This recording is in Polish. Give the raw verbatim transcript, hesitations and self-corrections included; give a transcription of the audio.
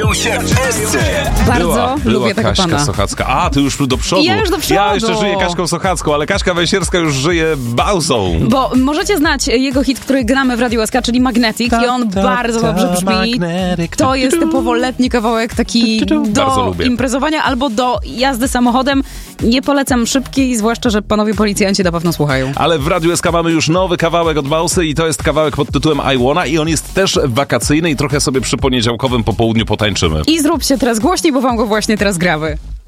Zaczęło się w S C. Bardzo była, lubię była tego Kaśka pana. Sochacka. A, ty już do przodu. Ja już do przodu. Ja jeszcze żyję Kaśką Sochacką, ale Kaśka Węsierska już żyje Bałzą. Bo możecie znać jego hit, który gramy w Radio S K, czyli Magnetic, i on bardzo dobrze brzmi. To jest typowo letni kawałek, taki Bardzo do lubię. imprezowania albo do jazdy samochodem. Nie polecam szybkiej, zwłaszcza, że panowie policjanci na pewno słuchają. Ale w Radiu S K mamy już nowy kawałek od Bałsy i to jest kawałek pod tytułem I Wanna i on jest też wakacyjny i trochę sobie przy poniedziałkowym popołudniu potańczymy. I zróbcie teraz głośniej, bo wam go właśnie teraz gramy.